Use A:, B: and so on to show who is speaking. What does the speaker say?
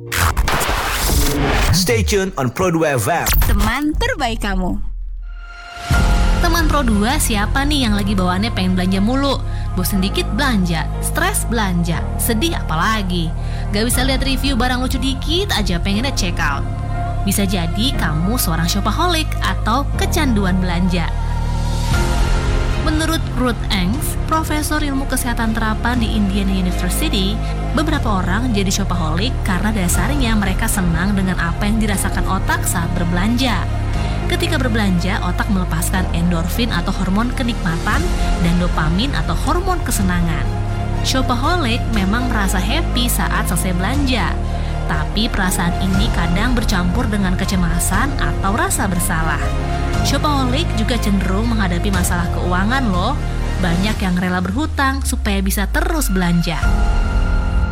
A: Stay tuned on Pro2 FM.
B: Teman terbaik kamu.
C: Teman Pro2, siapa nih yang lagi bawaannya pengen belanja mulu? Bosen dikit belanja, stres belanja, sedih apalagi. Gak bisa lihat review barang lucu dikit aja pengennya check out. Bisa jadi kamu seorang shopaholic atau kecanduan belanja. Menurut Ruth Engs, profesor ilmu kesehatan terapan di Indiana University, beberapa orang jadi shopaholic karena dasarnya mereka senang dengan apa yang dirasakan otak saat berbelanja. Ketika berbelanja, otak melepaskan endorfin atau hormon kenikmatan dan dopamin atau hormon kesenangan. Shopaholic memang merasa happy saat selesai belanja, tapi perasaan ini kadang bercampur dengan kecemasan atau rasa bersalah. Shopaholic juga cenderung menghadapi masalah keuangan loh. Banyak yang rela berhutang supaya bisa terus belanja.